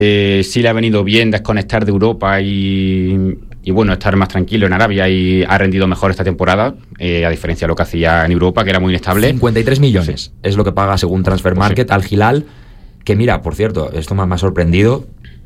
Sí le ha venido bien desconectar de Europa y bueno, estar más tranquilo en Arabia, y ha rendido mejor esta temporada, a diferencia de lo que hacía en Europa, que era muy inestable. 53 millones es lo que paga según Transfer Market al Hilal, que mira, por cierto, esto me ha sorprendido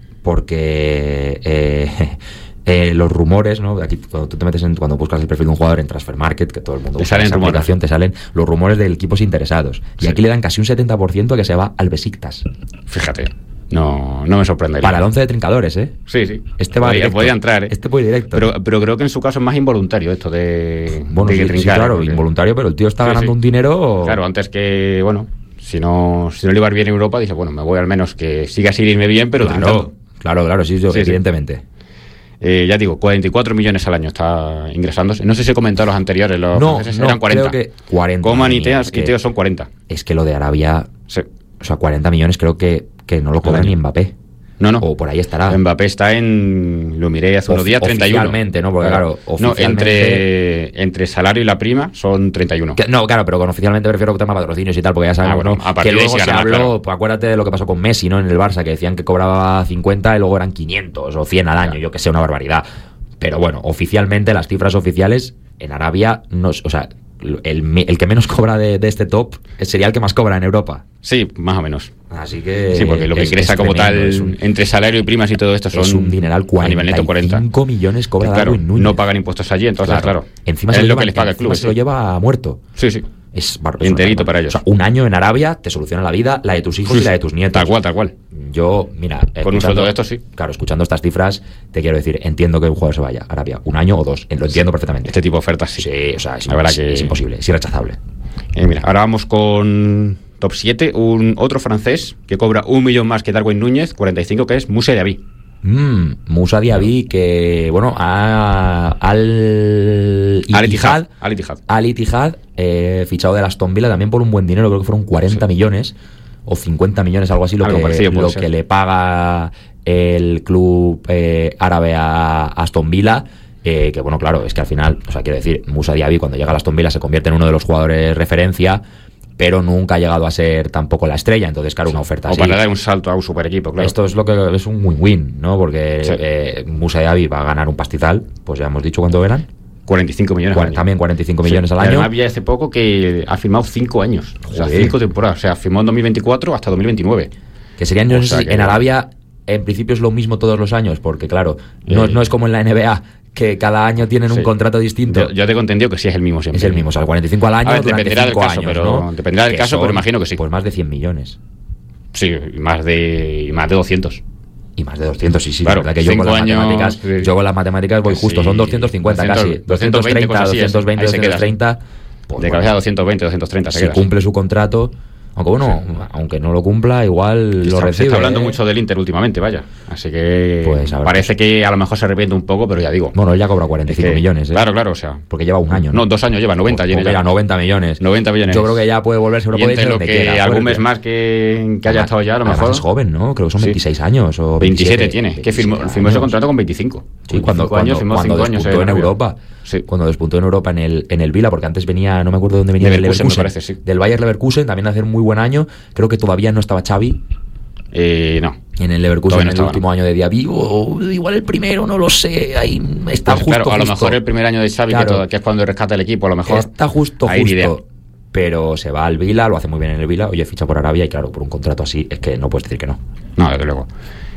porque los rumores, ¿no? Aquí cuando tú te metes cuando buscas el perfil de un jugador en Transfer Market, que todo el mundo busca esa aplicación, te salen los rumores de equipos interesados. Y aquí le dan casi un 70% que se va al Besiktas. Fíjate. No me sorprendería. Para el 11 de trincadores, ¿eh? Sí. Este va directo. Podía entrar, ¿eh? Este puede directo. Pero creo que en su caso es más involuntario esto de sí, trincar. Sí, claro, porque... involuntario, pero el tío está ganando un dinero... Claro, antes que, bueno, si no le iba bien en Europa, dice, bueno, me voy al menos que siga sin irme bien, pero trincando. Claro, sí, evidentemente. Ya digo, 44 millones al año está ingresándose. No sé si he comentado los anteriores, los franceses eran 40. Creo que 40. Coman y Teo son 40. Es que lo de Arabia, sí. O sea, 40 millones creo que no lo cobra ni Mbappé. No. O por ahí estará. Mbappé está lo miré hace unos días, 31. Oficialmente, ¿no? Porque claro, oficialmente... No, entre salario y la prima son 31. No, claro, pero con oficialmente prefiero tema patrocinios y tal, porque ya sabemos, bueno, ¿no? Que luego se habló, claro. Pues acuérdate de lo que pasó con Messi, ¿no? En el Barça, que decían que cobraba 50 y luego eran 500 o 100 al año, yo que sé, una barbaridad. Pero bueno, oficialmente, las cifras oficiales en Arabia, o sea, el que menos cobra de este top sería el que más cobra en Europa. Sí, más o menos. Así que... Sí, porque lo que ingresa como tremendo, tal, entre salario y primas y todo esto son... Es un dineral, 45 millones cobra Darwin Núñez. No pagan impuestos allí, entonces, claro. Encima es lo que les paga el club. Se lo lleva muerto. Sí. Es enterito para ellos. O sea, un año en Arabia te soluciona la vida, la de tus hijos y la de tus nietos. Tal cual. Yo, mira... Con un sueldo de esto, sí. Claro, escuchando estas cifras, te quiero decir, entiendo que un jugador se vaya a Arabia. Un año o dos, lo entiendo perfectamente. Este tipo de ofertas, sí. Sí, o sea, es imposible, es irrechazable. Mira, ahora vamos con top 7, otro francés que cobra 1 millón más que Darwin Núñez, 45, que es Moussa Diaby. Moussa Diaby, que bueno, Al Ittihad, fichado de Aston Villa también por un buen dinero, creo que fueron 40 millones o 50 millones, algo así, lo que le paga el club árabe a Aston Villa. Que bueno, claro, es que al final, o sea, quiero decir, Moussa Diaby cuando llega a Aston Villa se convierte en uno de los jugadores referencia, pero nunca ha llegado a ser tampoco la estrella. Entonces, claro, una oferta así... O para dar un salto a un super equipo, claro. Esto es lo que es un win-win, ¿no? Porque Moussa Diaby va a ganar un pastizal, pues ya hemos dicho cuánto eran. 45 millones también 45 millones al año. Además, había hace poco que ha firmado 5 años. O sea, 5 temporadas. O sea, firmó en 2024 hasta 2029. Que serían, no sé si en Arabia, en principio es lo mismo todos los años, porque claro, no es como en la NBA, que cada año tienen un contrato distinto. Yo tengo entendido que sí es el mismo siempre. Es el mismo, o sea, 45 al año, dependerá del caso, años, pero ¿no? Dependerá del caso, pero imagino que sí. Pues más de 100 millones. Sí, más de 200. Y más de 200, sí, claro, la verdad que yo con las matemáticas voy justo, son 250 casi, 230, 220, 230. Pues de cabeza 220, 230 se queda. Si cumple su contrato, aunque bueno, aunque no lo cumpla, igual lo recibe. Se está hablando mucho del Inter últimamente, vaya. Así que pues parece que a lo mejor se arrepiente un poco, pero ya digo. Bueno, él ya cobra 45 millones. Claro, o sea. Porque lleva un año, ¿no? No, 2 años lleva, 90 lleva. Mira, 90 millones. 90 millones. Yo creo que ya puede volverse Europa y lo que quiera, algún mes más que haya estado ya, a lo mejor. Es joven, ¿no? Creo que son 26 años o 27 tiene. Que firmó ese contrato con Sí, 25. cuando despuntó en Europa. Sí. Cuando despuntó en Europa en el Vila, porque antes venía, no me acuerdo de dónde venía, Leverkusen, me parece, sí. Del Bayer Leverkusen, también hacer muy buen año. Creo que todavía no estaba Xavi. No. En el Leverkusen, en el último año de Diaby, igual el primero, no lo sé. Ahí está pues justo. Claro, a lo mejor el primer año de Xavi, que es cuando rescata el equipo, a lo mejor. Está justo. Pero se va al Vila, lo hace muy bien en el Vila. Oye, ficha por Arabia y claro, por un contrato así es que no puedes decir que no. No, desde luego.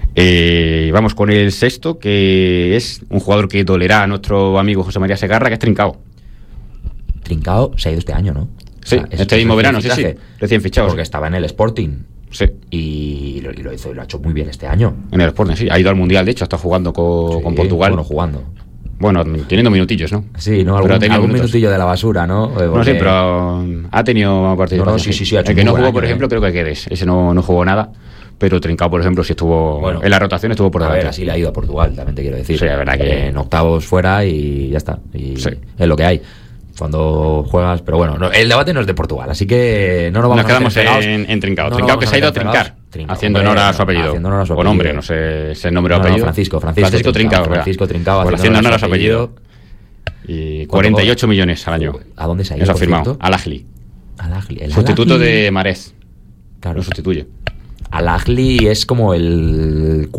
Vamos con el sexto, que es un jugador que dolerá a nuestro amigo José María Segarra, que es Trincao. Trincao se ha ido este año, ¿no? Sí, o sea, este mismo verano, sí, recién fichado. Porque estaba en el Sporting. Sí. Y lo hizo y lo ha hecho muy bien este año. En el Sporting, sí. Ha ido al Mundial, de hecho, está jugando con Portugal. Bueno, jugando. Bueno, teniendo minutillos, ¿no? Sí, ¿no? Algún minutillo de la basura, ¿no? Porque... No, sí, pero ha tenido participación. Sí. El que no jugó, por ejemplo, creo que Guedes. Ese no jugó nada. Pero Trincao, por ejemplo, sí estuvo en la rotación, estuvo por delante. A ver, así le ha ido a Portugal, también te quiero decir. Sí, la verdad que en octavos fuera y ya está. Y es lo que hay. Cuando juegas, pero bueno, el debate no es de Portugal, así que no nos vamos quedamos en Trincao. Trincao que se ha ido a trincar, haciendo honor a su apellido. O nombre, no sé el nombre o apellido. Francisco Trincao. Francisco Trincao, haciendo honor a su apellido. Y 48 millones al año. ¿A dónde se ha ido? Eso ha firmado. Al Ahly. Al Ahly. Sustituto de Mahrez. Claro. Lo sustituye. Al Ahly es como el